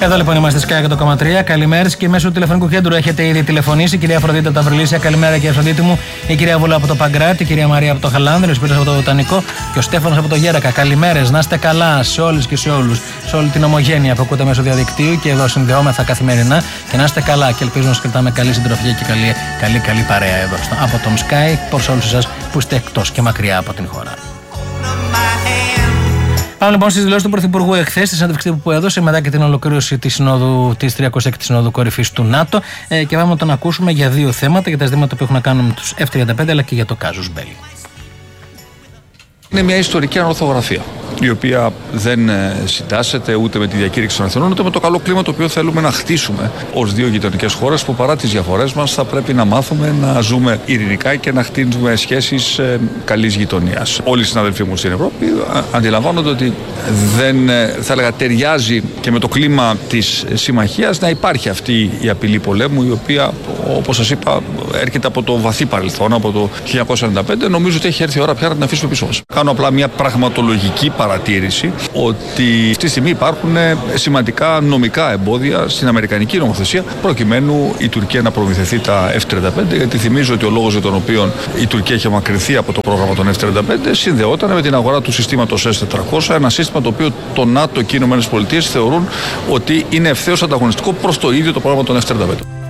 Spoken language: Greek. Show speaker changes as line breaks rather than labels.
Εδώ λοιπόν είμαστε Sky 100,3. Καλημέρα και μέσω του τηλεφωνικού κέντρου έχετε ήδη τηλεφωνήσει. Η κυρία Αφροδίτη από τα Βρυλίσια. Καλημέρα κύριε Αφροδίτη μου. Η κυρία Βούλα από το Παγκράτη. Η κυρία Μαρία από το Χαλάνδρη. Ο Σπύρος από το Βοτανικό. Και ο Στέφανος από το Γέρακα. Καλημέρες. Να είστε καλά σε όλες και σε όλους. Σε όλη την ομογένεια που ακούτε μέσω διαδικτύου και εδώ συνδεόμεθα καθημερινά. Και να είστε καλά. Και ελπίζω να σας κρατάμε καλή συντροφιά και καλή παρέα εδώ από τον Sky. Προς όλους εσάς που είστε εκτός και μακριά από την χώρα. Πάμε λοιπόν στις δηλώσεις του Πρωθυπουργού εχθές, στη συνέντευξη που έδωσε μετά και την ολοκλήρωση της 36ης Συνόδου Κορυφής του ΝΑΤΟ. Και πάμε να τον ακούσουμε για δύο θέματα, για τα ζητήματα που έχουν να κάνουν με τους F-35 αλλά και για το casus belli.
Είναι μια ιστορική ανορθογραφία, η οποία δεν συντάσσεται ούτε με τη διακήρυξη των Αθηνών, ούτε με το καλό κλίμα το οποίο θέλουμε να χτίσουμε ως δύο γειτονικές χώρες που παρά τις διαφορές μας θα πρέπει να μάθουμε να ζούμε ειρηνικά και να χτίζουμε σχέσεις καλής γειτονίας. Όλοι οι συναδελφοί μου στην Ευρώπη αντιλαμβάνονται ότι δεν, θα έλεγα, ταιριάζει και με το κλίμα της συμμαχίας να υπάρχει αυτή η απειλή πολέμου, η οποία, όπως σας είπα, έρχεται από το βαθύ παρελθόν, από το 1995. Νομίζω ότι έχει έρθει η ώρα πια να την αφήσουμε πίσω μας. Κάνω απλά μια πραγματολογική παρατήρηση ότι αυτή τη στιγμή υπάρχουν σημαντικά νομικά εμπόδια στην αμερικανική νομοθεσία προκειμένου η Τουρκία να προμηθευτεί τα F-35, γιατί θυμίζω ότι ο λόγος για τον οποίο η Τουρκία είχε μακρυνθεί από το πρόγραμμα των F-35 συνδεόταν με την αγορά του συστήματος S-400, ένα σύστημα το οποίο το ΝΑΤΟ και οι ΗΠΑ θεωρούν ότι είναι ευθέως ανταγωνιστικό προς το ίδιο το πρόγραμμα των F-35.